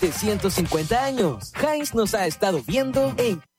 más de 150 años. Heinz nos ha estado viendo en